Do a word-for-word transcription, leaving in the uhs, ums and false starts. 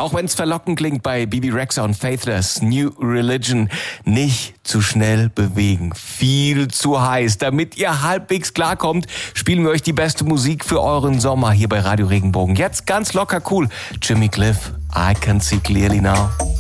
Auch wenn es verlockend klingt bei Bebe Rexha und Faithless, New Religion, nicht zu schnell bewegen. Viel zu heiß. Damit ihr halbwegs klarkommt, spielen wir euch die beste Musik für euren Sommer hier bei Radio Regenbogen. Jetzt ganz locker cool. Jimmy Cliff, I Can See Clearly Now.